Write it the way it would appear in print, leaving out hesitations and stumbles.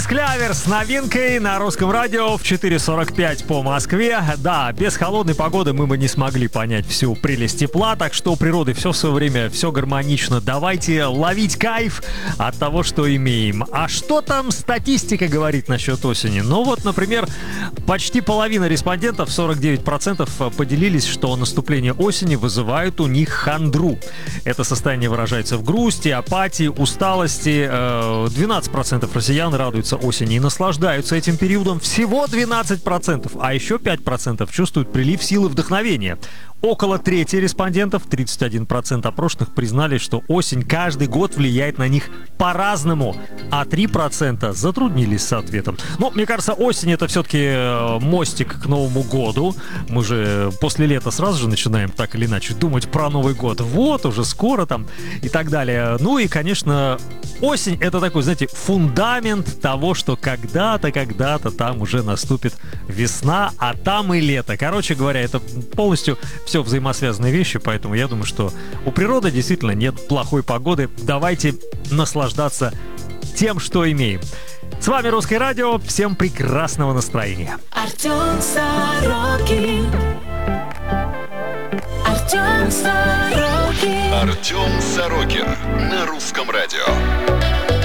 Клявер с новинкой на русском радио в 4:45 по Москве. Да, без холодной погоды мы бы не смогли понять всю прелесть тепла, так что у природы все в свое время, все гармонично. Давайте ловить кайф от того, что имеем. А что там статистика говорит насчет осени? Ну вот, например, почти половина респондентов, 49%, поделились, что наступление осени вызывает у них хандру. Это состояние выражается в грусти, апатии, усталости. 12% россиян радуются осени и наслаждаются этим периодом. Всего 12%, а еще 5% чувствуют прилив силы вдохновения. Около трети респондентов, 31% опрошенных, признали, что осень каждый год влияет на них по-разному, а 3% затруднились с ответом. Но, мне кажется, осень — это все-таки мостик к Новому году. Мы же после лета сразу же начинаем так или иначе думать про Новый год. Вот, уже скоро там и так далее. Ну и, конечно, осень — это такой, знаете, фундамент того, что когда-то там уже наступит весна, а там и лето. Короче говоря, это полностью все взаимосвязанные вещи, поэтому я думаю, что у природы действительно нет плохой погоды. Давайте наслаждаться тем, что имеем. С вами Русское радио. Всем прекрасного настроения. Артем Сорокин. Артем Сорокин. Артем Сорокин на Русском радио.